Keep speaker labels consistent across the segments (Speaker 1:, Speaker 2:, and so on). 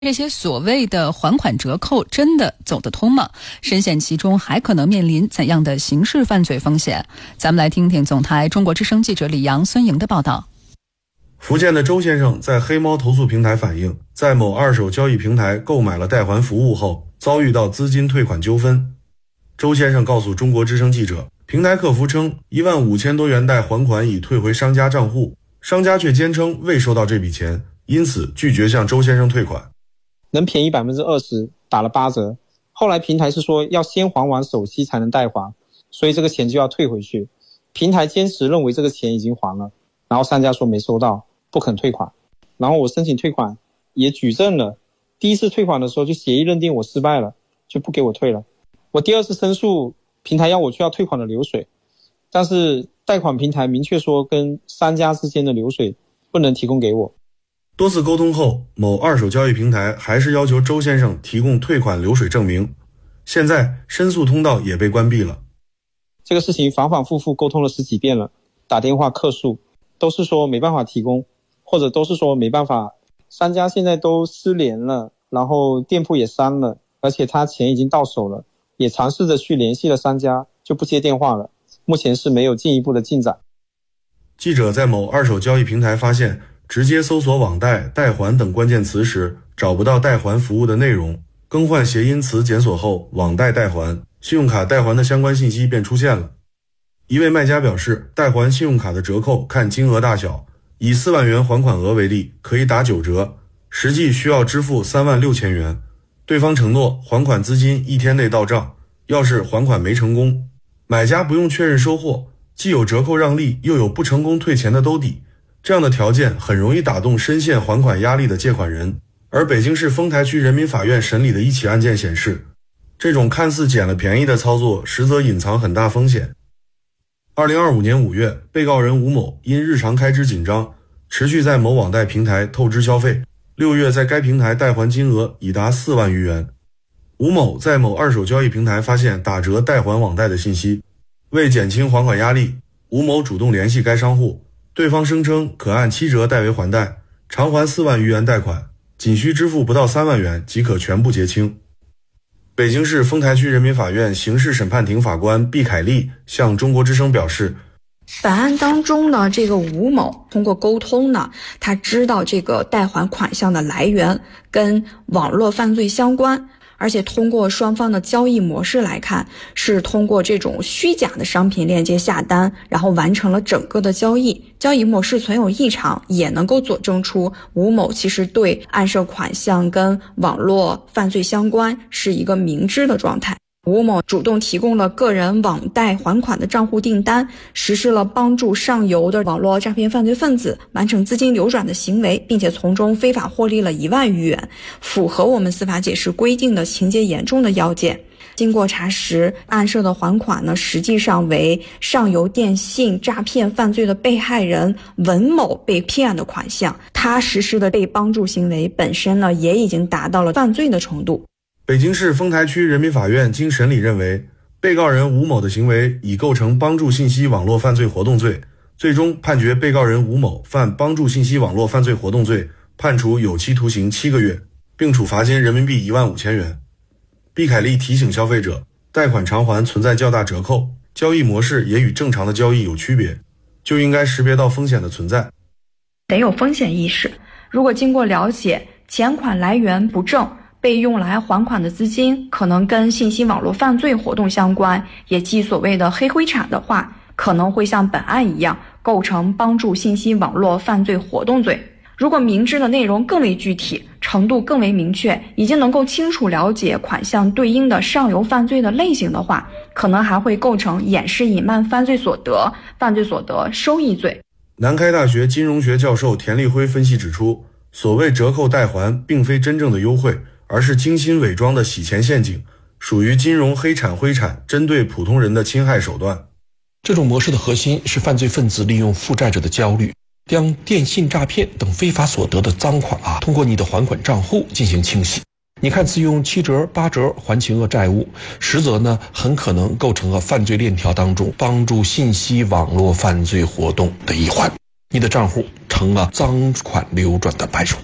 Speaker 1: 这些所谓的还款折扣真的走得通吗？深陷其中还可能面临怎样的刑事犯罪风险？咱们来听听总台中国之声记者李阳、孙莹的报道。
Speaker 2: 福建的周先生在黑猫投诉平台反映，在某二手交易平台购买了代还服务后，遭遇到资金退款纠纷。周先生告诉中国之声记者，平台客服称15000多元贷还款已退回商家账户，商家却坚称未收到这笔钱，因此拒绝向周先生退款。
Speaker 3: 能便宜 20%， 打了8折。后来平台是说要先还完首期才能代还，所以这个钱就要退回去。平台坚持认为这个钱已经还了，然后商家说没收到，不肯退款。然后我申请退款，也举证了。第一次退款的时候就协议认定我失败了，就不给我退了。我第二次申诉，平台要我去要退款的流水，但是贷款平台明确说跟商家之间的流水不能提供给我。
Speaker 2: 多次沟通后，某二手交易平台还是要求周先生提供退款流水证明。现在申诉通道也被关闭了。
Speaker 3: 这个事情反反复复沟通了10几遍了，打电话客诉，都是说没办法提供，或者都是说没办法。商家现在都失联了，然后店铺也删了，而且他钱已经到手了，也尝试着去联系了商家，就不接电话了。目前是没有进一步的进展。
Speaker 2: 记者在某二手交易平台发现，直接搜索网贷、代还等关键词时，找不到代还服务的内容。更换谐音词检索后，网贷代还、信用卡代还的相关信息便出现了。一位卖家表示，代还信用卡的折扣看金额大小，以4万元还款额为例，可以打9折，实际需要支付3万6千元。对方承诺还款资金1天内到账，要是还款没成功，买家不用确认收货，既有折扣让利，又有不成功退钱的兜底。这样的条件很容易打动深陷还款压力的借款人。而北京市丰台区人民法院审理的一起案件显示，这种看似捡了便宜的操作，实则隐藏很大风险。2025年5月，被告人吴某因日常开支紧张，持续在某网贷平台透支消费，6月在该平台代还金额已达4万余元。吴某在某二手交易平台发现打折代还网贷的信息，为减轻还款压力，吴某主动联系该商户，对方声称可按7折代为还贷，偿还4万余元贷款，仅需支付不到3万元即可全部结清。北京市丰台区人民法院刑事审判庭法官毕凯丽向中国之声表示，
Speaker 4: 本案当中呢，这个吴某通过沟通呢，他知道这个贷还款项的来源跟网络犯罪相关，而且通过双方的交易模式来看，是通过这种虚假的商品链接下单，然后完成了整个的交易。交易模式存有异常，也能够佐证出吴某其实对暗设款项跟网络犯罪相关是一个明知的状态。吴某主动提供了个人网贷还款的账户订单，实施了帮助上游的网络诈骗犯罪分子完成资金流转的行为，并且从中非法获利了1万余元，符合我们司法解释规定的情节严重的要件。经过查实，暗设的还款呢，实际上为上游电信诈骗犯罪的被害人文某被骗的款项，他实施的被帮助行为本身呢，也已经达到了犯罪的程度。
Speaker 2: 北京市丰台区人民法院经审理认为，被告人吴某的行为已构成帮助信息网络犯罪活动罪，最终判决被告人吴某犯帮助信息网络犯罪活动罪，判处有期徒刑7个月，并处罚金人民币15000元。毕凯丽提醒消费者，贷款偿还存在较大折扣，交易模式也与正常的交易有区别，就应该识别到风险的存在。
Speaker 4: 得有风险意识，如果经过了解，钱款来源不正，被用来还款的资金可能跟信息网络犯罪活动相关，也即所谓的黑灰产的话，可能会像本案一样构成帮助信息网络犯罪活动罪。如果明知的内容更为具体，程度更为明确，已经能够清楚了解款项对应的上游犯罪的类型的话，可能还会构成掩饰隐瞒犯罪所得、犯罪所得收益罪。
Speaker 2: 南开大学金融学教授田立辉分析指出，所谓折扣代还并非真正的优惠，而是精心伪装的洗钱陷阱，属于金融黑产灰产针对普通人的侵害手段。
Speaker 5: 这种模式的核心是犯罪分子利用负债者的焦虑，将电信诈骗等非法所得的赃款通过你的还款账户进行清洗。你看似用7折、8折还清了债务，实则呢很可能构成了犯罪链条当中帮助信息网络犯罪活动的一环，你的账户成了赃款流转的白手套。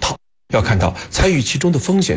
Speaker 5: 要看到参与其中的风险